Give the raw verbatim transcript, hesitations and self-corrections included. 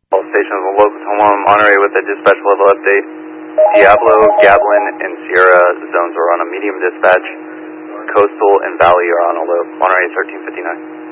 All stations on local Tacoma, Monterey with a dispatch level update. Diablo, Gablin, and Sierra zones are on a medium dispatch. Coastal and Valley are on a low. Monterey thirteen fifty-nine.